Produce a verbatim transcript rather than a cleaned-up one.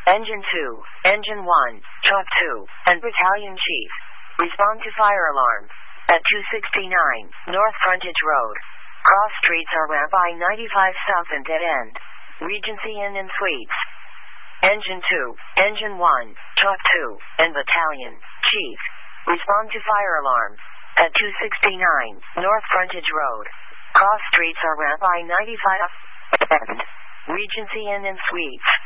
Engine two, Engine one, Chalk two, and Battalion Chief. Respond to fire alarm. At two sixty-nine, North Frontage Road. Cross streets are Ramp I ninety-five South and Dead End. Regency Inn and Suites. Engine two, Engine one, Chalk two, and Battalion Chief. Respond to fire alarm. At two sixty-nine, North Frontage Road. Cross streets are Ramp I ninety-five and Regency Inn and Suites.